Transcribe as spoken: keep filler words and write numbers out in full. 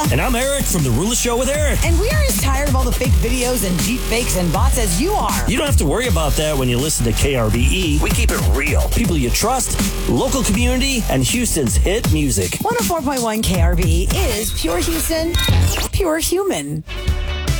And I'm Eric from The Rula Show with Eric. And we are as tired of all the fake videos and deep fakes and bots as you are. You don't have to worry about that when you listen to K R B E. We keep it real. People you trust, local community, and Houston's hit music. one oh four point one K R B E is pure Houston, pure human.